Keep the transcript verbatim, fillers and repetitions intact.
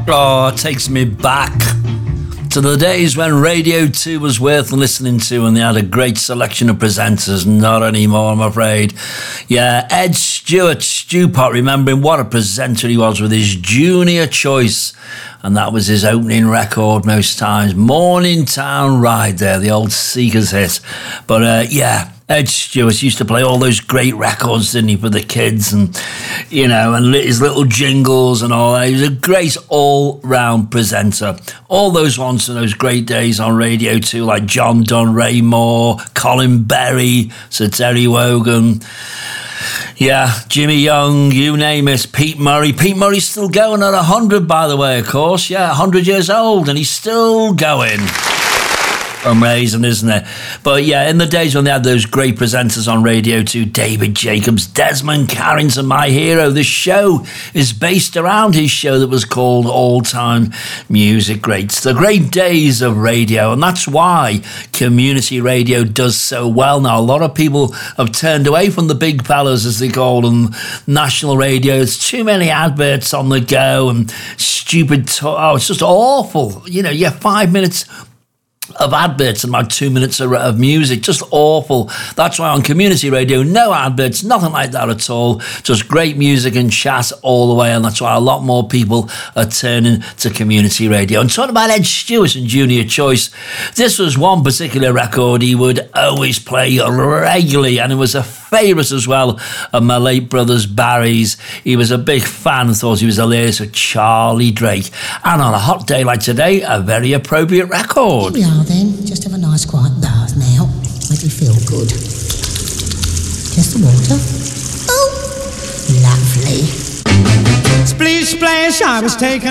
Oh, it takes me back to the days when Radio two was worth listening to and they had a great selection of presenters. Not anymore, I'm afraid. Yeah, Ed Stewart, Stewpot, remembering what a presenter he was with his Junior Choice. And that was his opening record most times. Morning Town Ride there, the old Seekers hit. But uh, yeah, Ed Stewart used to play all those great records, didn't he, for the kids and, you know, and his little jingles and all that. He was a great all-round presenter. All those ones from those great days on Radio two, like John Dunn, Ray Moore, Colin Berry, Sir Terry Wogan. Yeah, Jimmy Young, you name it, Pete Murray. Pete Murray's still going at one hundred, by the way, of course. Yeah, one hundred years old, and he's still going. Amazing, isn't it? But yeah, in the days when they had those great presenters on Radio two, David Jacobs, Desmond Carrington, my hero. The show is based around his show that was called All Time Music Greats. The great days of radio, and that's why community radio does so well now. A lot of people have turned away from the big fellas, as they call them, national radio. There's too many adverts on the go and stupid talk. Oh, it's just awful. You know, you have five minutes of adverts and about two minutes of, of music. Just awful. That's why on community radio, no adverts, nothing like that at all. Just great music and chat all the way, and that's why a lot more people are turning to community radio. And talking about Ed Stewart and Junior Choice, this was one particular record he would always play regularly, and it was a favourite as well of my late brother's Barry's. He was a big fan and thought he was hilarious of Charlie Drake. And on a hot day like today, a very appropriate record. Here we are then, just have a nice quiet bath now. Make you feel good. Just the water. Oh, lovely. Splish splash, I was taken